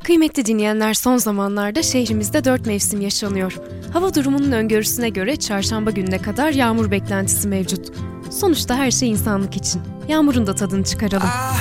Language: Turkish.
Kıymetli dinleyenler, son zamanlarda şehrimizde 4 mevsim yaşanıyor. Hava durumunun öngörüsüne göre çarşamba gününe kadar yağmur beklentisi mevcut. Sonuçta her şey insanlık için. Yağmurun da tadını çıkaralım.